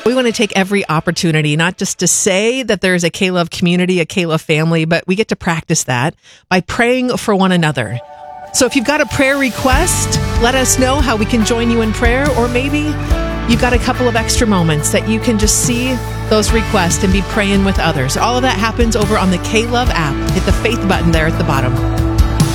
We want to take every opportunity, not just to say that there's a K-Love community, a K-Love family, but we get to practice that by praying for one another. So if you've got a prayer request, let us know how we can join you in prayer, or maybe you've got a couple of extra moments that you can just see those requests and be praying with others. All of that happens over on the K-Love app. Hit the faith button there at the bottom.